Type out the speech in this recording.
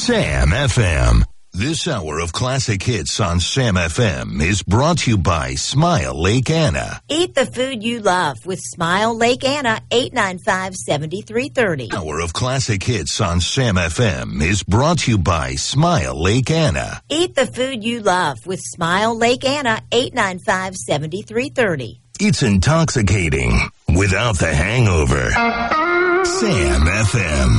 Sam FM. This hour of classic hits on Sam FM is brought to you by Smile Lake Anna. Eat the food you love with Smile Lake Anna, 895-7330. Hour of classic hits on Sam FM is brought to you by Smile Lake Anna. Eat the food you love with Smile Lake Anna, 895-7330. It's intoxicating without the hangover. Sam FM.